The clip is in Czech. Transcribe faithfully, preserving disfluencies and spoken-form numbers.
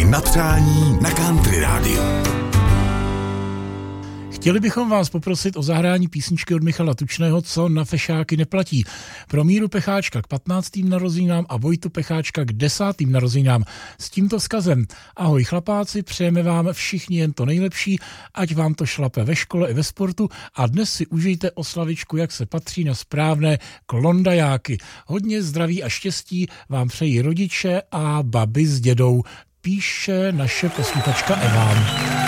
Na přání na Country rádiu. Chtěli bychom vás poprosit o zahrání písničky od Michala Tučného, co na fešáky neplatí. Pro Míru Pecháčka k patnáctým narozeninám a Vojtu Pecháčka k desátým narozeninám. S tímto vzkazem: ahoj chlapáci, přejeme vám všichni jen to nejlepší, ať vám to šlape ve škole i ve sportu a dnes si užijte oslavičku, jak se patří na správné klondajáky. Hodně zdraví a štěstí vám přejí rodiče a babi s dědou, píše naše posluchačka Eva.